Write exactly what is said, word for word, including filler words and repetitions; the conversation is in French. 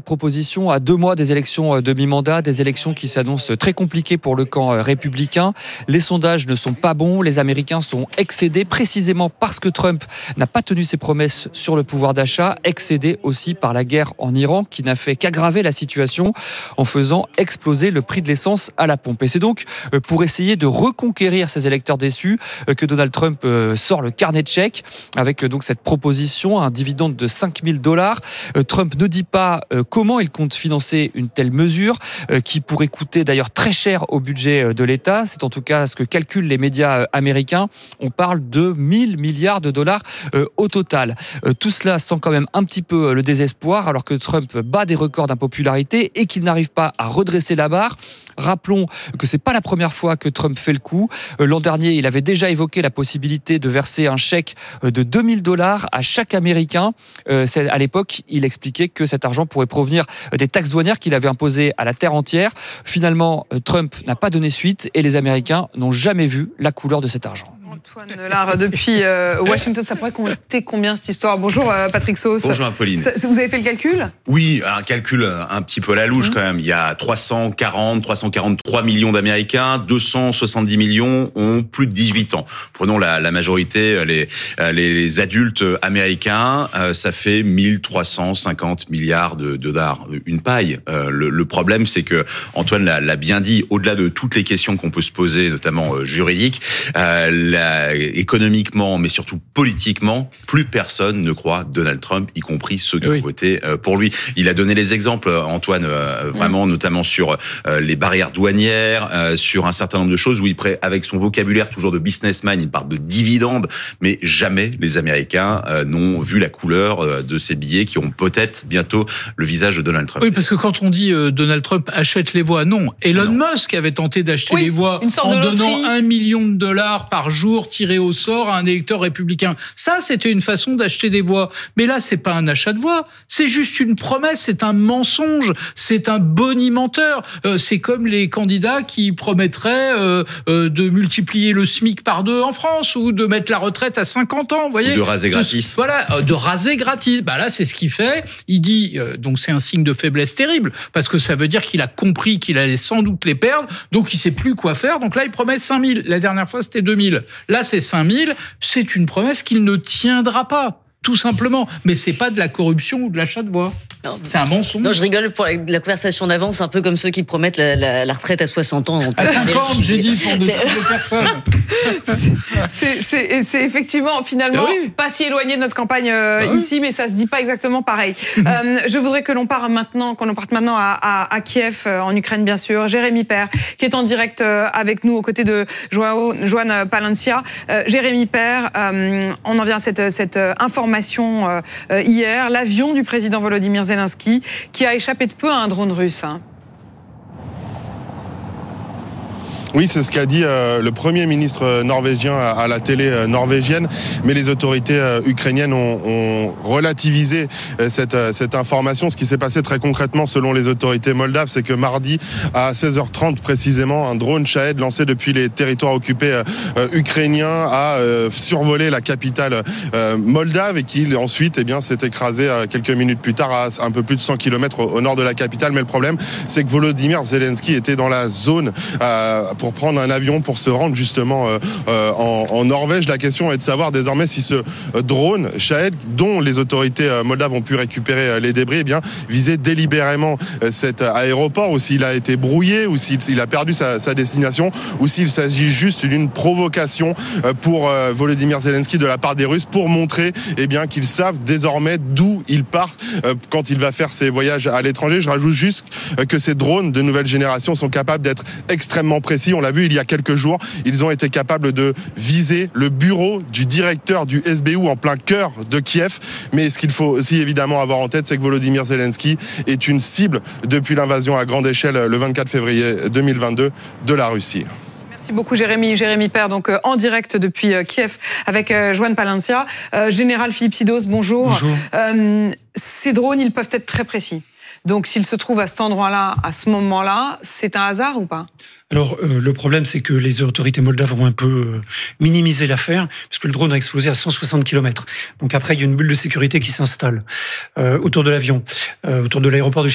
proposition à deux mois des élections de mi-mandat, des élections qui s'annoncent très compliquées pour le camp républicain. Les sondages ne sont pas bons, les Américains sont excédés précisément parce que Trump n'a pas tenu ses promesses sur le pouvoir d'achat, excédés aussi par la guerre en Iran qui n'a fait qu'aggraver la situation en faisant exploser le prix de l'essence à la pompe. Et c'est donc pour essayer de reconquérir ces électeurs déçus que Donald Trump sort le carnet de chèques avec donc cette proposition, un dividende de cinq mille dollars. Trump ne dit pas comment il compte financer une telle mesure qui pourrait coûter d'ailleurs très cher au budget de l'État. C'est en tout cas ce que calculent les médias américains. On parle de mille milliards de dollars au total. Tout cela sent quand même un petit peu le désespoir alors que Trump bat des records d'impopularité et qu'il n'arrive pas à redresser la barre. Rappelons que c'est pas la première fois que Trump fait le coup. L'an dernier, il avait déjà évoqué la possibilité de verser un chèque de deux mille dollars à chaque Américain. À l'époque, il expliquait que cet argent pourrait provenir des taxes douanières qu'il avait imposées à la terre entière. Finalement, Trump n'a pas donné suite et les Américains n'ont jamais vu la couleur de cet argent. Antoine Lard, depuis euh, Washington, ça pourrait compter combien cette histoire? Bonjour euh, Patrick Sauce. Bonjour Apolline. Ça, vous avez fait le calcul? Oui, un calcul un petit peu à la louche mmh. quand même. Il y a trois cent quarante, trois cent quarante-trois millions d'Américains, deux cent soixante-dix millions ont plus de dix-huit ans. Prenons la, la majorité, les, les adultes américains, euh, ça fait mille trois cent cinquante milliards de, de dollars. Une paille. Euh, le, le problème, c'est que Antoine l'a, l'a bien dit, au-delà de toutes les questions qu'on peut se poser, notamment euh, juridiques, euh, la économiquement, mais surtout politiquement, plus personne ne croit Donald Trump, y compris ceux qui oui. ont voté pour lui. Il a donné les exemples, Antoine, vraiment, oui. notamment sur les barrières douanières, sur un certain nombre de choses où il prête, avec son vocabulaire toujours de businessman, il parle de dividendes, mais jamais les Américains n'ont vu la couleur de ces billets qui ont peut-être bientôt le visage de Donald Trump. Oui, parce que quand on dit euh, Donald Trump achète les voix, non. Elon non. Musk avait tenté d'acheter oui, les voix en donnant un million de dollars par jour tiré au sort à un électeur républicain. Ça, c'était une façon d'acheter des voix. Mais là, c'est pas un achat de voix. C'est juste une promesse, c'est un mensonge, c'est un bonimenteur. Euh, c'est comme les candidats qui promettraient euh, euh, de multiplier le SMIC par deux en France ou de mettre la retraite à cinquante ans, vous voyez. Ou de raser gratis. Voilà, euh, de raser gratis. Bah là, c'est ce qu'il fait. Il dit, euh, donc c'est un signe de faiblesse terrible, parce que ça veut dire qu'il a compris qu'il allait sans doute les perdre, donc il sait plus quoi faire. Donc là, il promet cinq mille. La dernière fois, c'était deux mille. Là, c'est cinq mille. C'est une promesse qu'il ne tiendra pas, tout simplement. Mais c'est pas de la corruption ou de l'achat de voix. Non, c'est un mensonge. Non, je rigole pour la, la conversation d'avant. C'est un peu comme ceux qui promettent la, la, la retraite à soixante ans. À cinquante, j'ai dit, pour de toutes les personnes. C'est, c'est, c'est effectivement, finalement, oui. pas si éloigné de notre campagne euh, oui. ici, mais ça se dit pas exactement pareil. euh, je voudrais que l'on parte maintenant, qu'on parte maintenant à, à, à Kiev, euh, en Ukraine, bien sûr. Jérémy Père, qui est en direct euh, avec nous, aux côtés de Joao, Joanne Palencia. Euh, Jérémy Père, euh, on en vient à cette, cette information euh, hier. L'avion du président Volodymyr Zelensky, qui a échappé de peu à un drone russe. Hein. Oui, c'est ce qu'a dit euh, le Premier ministre norvégien à, à la télé euh, norvégienne, mais les autorités euh, ukrainiennes ont, ont relativisé euh, cette, euh, cette information. Ce qui s'est passé très concrètement selon les autorités moldaves, c'est que mardi à seize heures trente précisément, un drone Shahed lancé depuis les territoires occupés euh, euh, ukrainiens a euh, survolé la capitale euh, moldave et qui ensuite eh bien, s'est écrasé euh, quelques minutes plus tard à un peu plus de cent kilomètres au, au nord de la capitale. Mais le problème, c'est que Volodymyr Zelensky était dans la zone euh, pour prendre un avion pour se rendre justement euh, euh, en, en Norvège. La question est de savoir désormais si ce drone Shahed, dont les autorités euh, moldaves ont pu récupérer euh, les débris, eh bien, visait délibérément euh, cet aéroport, ou s'il a été brouillé, ou s'il, s'il a perdu sa, sa destination, ou s'il s'agit juste d'une provocation euh, pour euh, Volodymyr Zelensky de la part des Russes pour montrer eh bien, qu'ils savent désormais d'où il part euh, quand il va faire ses voyages à l'étranger. Je rajoute juste euh, que ces drones de nouvelle génération sont capables d'être extrêmement précis. On l'a vu il y a quelques jours, ils ont été capables de viser le bureau du directeur du S B U en plein cœur de Kiev. Mais ce qu'il faut aussi évidemment avoir en tête, c'est que Volodymyr Zelensky est une cible depuis l'invasion à grande échelle le vingt-quatre février deux mille vingt-deux de la Russie. Merci beaucoup Jérémy. Jérémy Père, donc euh, en direct depuis euh, Kiev avec euh, Joanne Palencia. Euh, Général Philippe Sidos, bonjour. Bonjour. Euh, ces drones, ils peuvent être très précis. Donc s'ils se trouvent à cet endroit-là, à ce moment-là, c'est un hasard ou pas ? Alors, euh, le problème, c'est que les autorités moldaves ont un peu euh, minimisé l'affaire, parce que le drone a explosé à cent soixante kilomètres. Donc après, il y a une bulle de sécurité qui s'installe euh, autour de l'avion, euh, autour de l'aéroport de